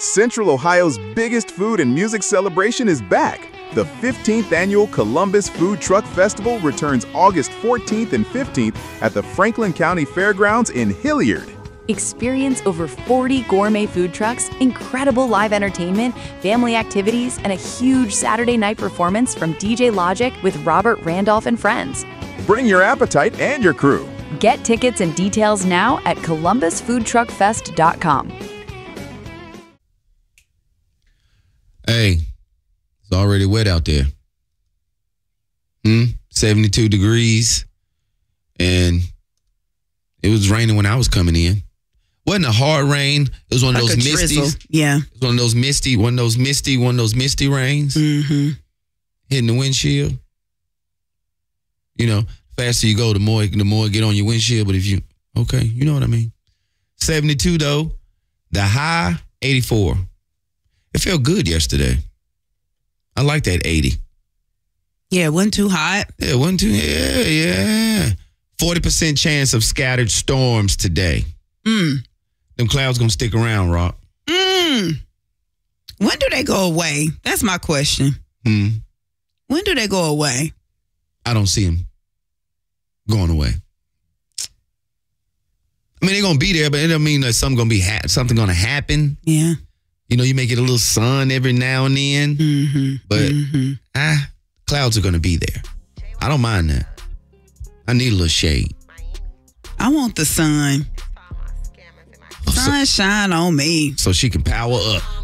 Central Ohio's biggest food and music celebration is back. The 15th annual Columbus Food Truck Festival returns August 14th and 15th at the Franklin County Fairgrounds in Hilliard. Experience over 40 gourmet food trucks, incredible live entertainment, family activities, and a huge Saturday night performance from DJ Logic with Robert Randolph and friends. Bring your appetite and your crew. Get tickets and details now at columbusfoodtruckfest.com. Hey, it's already wet out there. 72 degrees. And it was raining when I was coming in. Wasn't a hard rain. It was one of those misties. Yeah. It was one of those misty rains. Mm-hmm. Hitting the windshield. You know, faster you go, the more get on your windshield. But if you, okay, you know what I mean. 72 though. The high, 84. It felt good yesterday. I like that 80. Yeah, it wasn't too hot. Yeah, it wasn't too, yeah. 40% chance of scattered storms today. Them clouds gonna stick around, Rock. When do they go away? That's my question. When do they go away? I don't see them going away. I mean, they're gonna be there, but it don't mean that something gonna happen. Yeah. You know, you may get a little sun every now and then, but clouds are gonna be there. I don't mind that. I need a little shade. I want the sun. Sunshine on me. So she can power up.